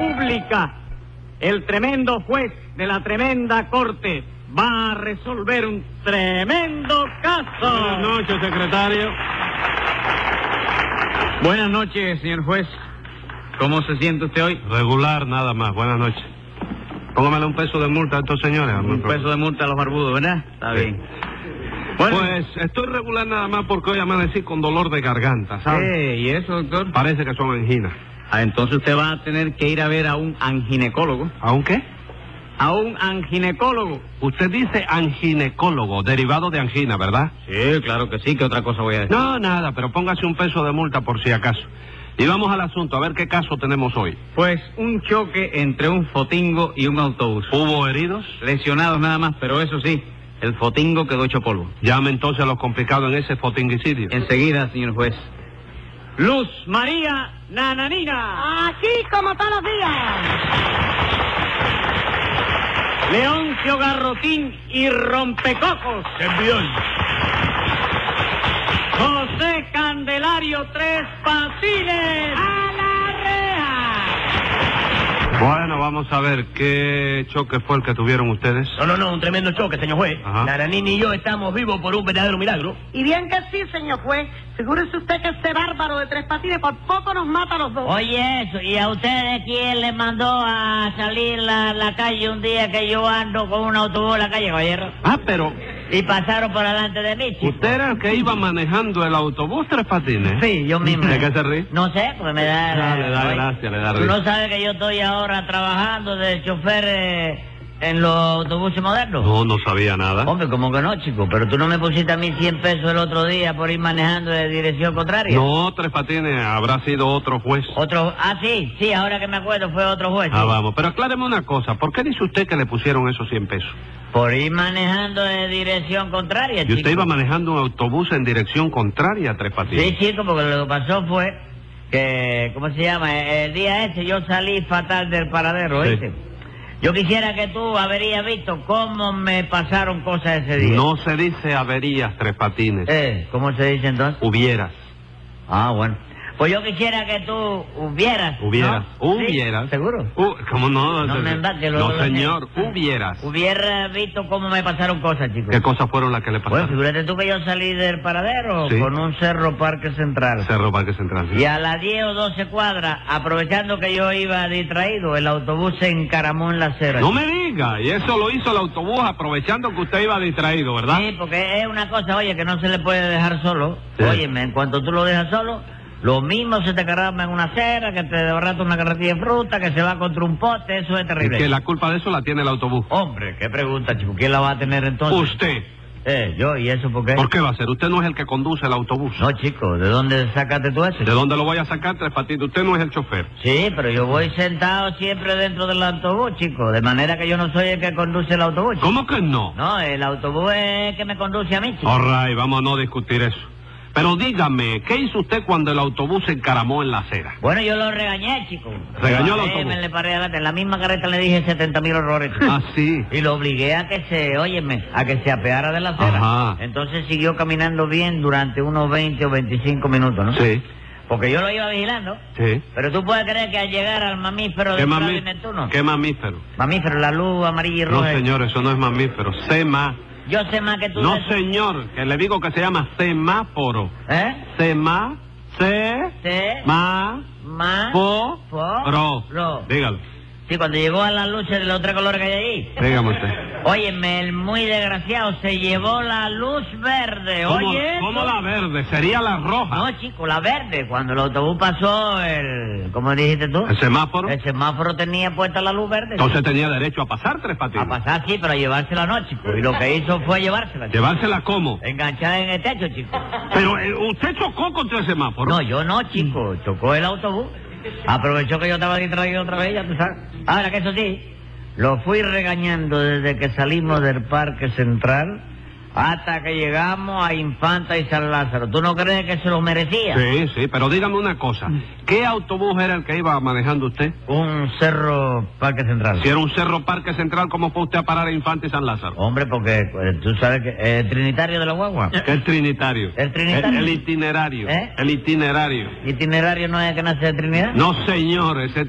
República, el tremendo juez de la tremenda corte, va a resolver un tremendo caso. Buenas noches, secretario. Buenas noches, señor juez. ¿Cómo se siente usted hoy? Regular, nada más. Buenas noches. Póngamele un peso de multa a estos señores. Un peso de multa a los barbudos, ¿verdad? Está Sí. bien. Bueno, Pues estoy regular nada más porque hoy amanecí con dolor de garganta, ¿sabes? ¿y eso, doctor? Parece que son anginas. Entonces usted va a tener que ir a ver a un anginecólogo. ¿A un qué? A un anginecólogo. Usted dice anginecólogo, derivado de angina, ¿verdad? Sí, claro que sí. ¿Qué otra cosa voy a decir? No, nada, pero póngase un peso de multa por si acaso. Y vamos al asunto, a ver qué caso tenemos hoy. Pues un choque entre un fotingo y un autobús. ¿Hubo heridos? Lesionados nada más, pero eso sí, el fotingo quedó hecho polvo. Llame entonces a los complicados en ese fotinguicidio. Enseguida, señor juez. Luz María Nananina. Aquí como todos los días. Leoncio Garrotín y Rompecocos. ¡Envión! José Candelario Tres Patines. ¡A la reja! Bueno, vamos a ver, ¿qué choque fue el que tuvieron ustedes? No, un tremendo choque, señor juez. Ajá. Nananini y yo estamos vivos por un verdadero milagro. Y bien que sí, señor juez. Figúrese usted que este bárbaro de Tres Patines por poco nos mata a los dos. Oye, eso, ¿y a ustedes quién les mandó a salir la calle un día que yo ando con un autobús en la calle, caballero? Ah, pero Y pasaron por delante de mí, chico. ¿usted era el que iba manejando el autobús Tres Patines? Sí, yo mismo. ¿De qué se ríe? No sé, porque me da... Le da oye, gracia, le da Tú risa. no sabes que yo estoy ahora trabajando de chofer en los autobuses modernos. No sabía nada. Hombre, ¿cómo que no, chico? Pero tú no me pusiste a mí 100 pesos el otro día por ir manejando de dirección contraria. No, Tres Patines, habrá sido otro juez. Otro... Ah, sí, ahora que me acuerdo fue otro juez. Ah, sí. vamos, pero acláreme una cosa, ¿por qué dice usted que le pusieron esos 100 pesos? Por ir manejando de dirección contraria, Y chico. usted iba manejando un autobús en dirección contraria a Tres Patines. Sí, chico, porque lo que pasó fue que, ¿cómo se llama? El día ese yo salí fatal del paradero, Sí. ¿viste? Yo quisiera que tú habrías visto cómo me pasaron cosas ese día. No se dice averías, Tres Patines. ¿Cómo se dice entonces? Hubieras. Ah, bueno. Pues yo quisiera que tú hubieras. Hubieras. ¿no? Hubieras. ¿Sí? ¿Seguro? ¿Cómo no? No me embarques, No, lo señor, sé. hubieras. Hubiera visto cómo me pasaron cosas, chicos. ¿Qué cosas fueron las que le Pues pasaron? figúrate tú que yo salí del paradero Sí. con un Cerro Parque Central. Cerro Parque Central. sí. Y a las 10 o 12 cuadras, aprovechando que yo iba distraído, el autobús se encaramó en la acera. No me diga, y eso lo hizo el autobús aprovechando que usted iba distraído, ¿verdad? Sí, porque es una cosa, oye, que no se le puede dejar solo. Sí. Óyeme, en cuanto tú lo dejas solo, lo mismo se te encarama en una acera, que te desbarata una carretilla de fruta, que se va contra un poste, eso es Es terrible. que la culpa de eso la tiene el autobús. Hombre, qué pregunta, chico, ¿quién la va a tener entonces? Usted. Yo, ¿y eso por qué? ¿Por qué va a ser? Usted no es el que conduce el autobús. No, chico, ¿de dónde sacaste tú eso? ¿De dónde lo voy a sacar, Tres Patines? Usted no es el chofer. Sí, pero yo voy sentado siempre dentro del autobús, chico, de manera que yo no soy el que conduce el autobús, chico. ¿Cómo que no? No, el autobús es el que me conduce a mí, chico. All right, vamos a no discutir eso. Pero dígame, ¿qué hizo usted cuando el autobús se encaramó en la acera? Bueno, yo lo regañé, chico. ¿Regañó al Sí, autobús? me le paré adelante. En la misma carreta le dije 70.000 horrores, chico. Ah, sí. Y lo obligué a que se apeara de la acera. Ajá. Entonces siguió caminando bien durante unos 20 o 25 minutos, ¿no? Sí, Porque yo lo iba vigilando. sí. Pero tú puedes creer que al llegar al mamífero ¿Qué, de Prado y Neptuno... ¿Qué mamífero? Mamífero, la luz amarilla y No, roja. señor, eso no es mamífero. Sema. Yo sé más que tú. No, de eso. señor, que le digo que se llama semáforo. ¿Eh? Sema, Se... ma, Ma... po, ro. ro. Dígalo, Sí, cuando llegó a las luces de los tres colores que hay ahí. dígame usted. Óyeme, el muy desgraciado se llevó la luz verde. Oye. ¿Cómo la verde? Sería la roja. No, chico, la verde. Cuando el autobús pasó ¿cómo dijiste tú? ¿El semáforo? El semáforo tenía puesta la luz verde. Entonces tenía derecho a pasar, Tres Patines. A pasar, sí, pero a llevársela no, chico. Y lo que hizo fue llevársela, chico. ¿Llevársela cómo? Enganchada en el techo, chico. Pero usted chocó contra el semáforo. No, yo no, chico. Chocó el autobús. Aprovechó que yo estaba distraído otra vez, ya tú sabes. Ahora que eso sí, lo fui regañando desde que salimos del Parque Central hasta que llegamos a Infanta y San Lázaro. ¿Tú no crees que se lo merecía? Sí, pero dígame una cosa. ¿Qué autobús era el que iba manejando usted? Un Cerro Parque Central. Si era un Cerro Parque Central, ¿cómo fue usted a parar a Infante y San Lázaro? Hombre, porque tú sabes que el Trinitario de la Guagua. El Trinitario. ¿El Trinitario? El itinerario. ¿Eh? El itinerario. ¿Itinerario no es que nace de Trinidad? No, señor, ese